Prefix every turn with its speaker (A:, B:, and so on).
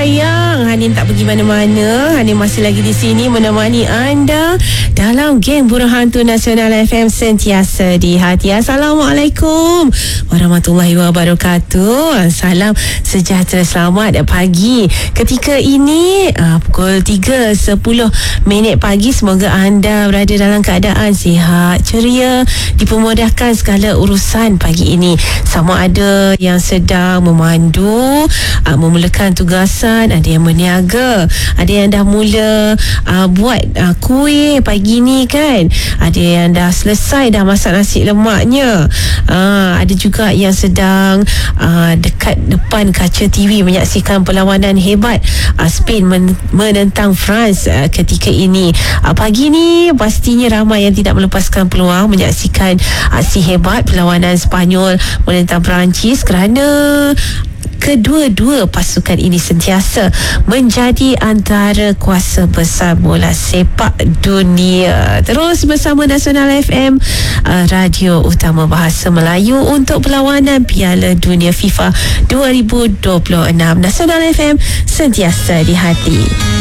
A: sayang, Hanin tak pergi mana-mana. Hanin masih lagi di sini menemani anda dalam geng Burung Hantu Nasional FM, sentiasa di hati. Assalamualaikum warahmatullahi wabarakatuh. Salam sejahtera, selamat pagi ketika ini pukul 3.10 pagi. Semoga anda berada dalam keadaan sihat, ceria, dipermudahkan segala urusan pagi ini. Sama ada yang sedang memandu, memulakan tugasan, ada yang berniaga, ada yang dah mula buat kuih pagi ni kan, ada yang dah selesai dah masak nasi lemaknya, ada juga yang sedang dekat depan kaca TV menyaksikan perlawanan hebat Spain menentang France ketika ini. Pagi ni pastinya ramai yang tidak melepaskan peluang menyaksikan aksi hebat perlawanan Sepanyol menentang Perancis, kerana kedua-dua pasukan ini sentiasa menjadi antara kuasa besar bola sepak dunia. Terus bersama Nasional FM, radio utama bahasa Melayu untuk perlawanan Piala Dunia FIFA 2026. Nasional FM, sentiasa di hati.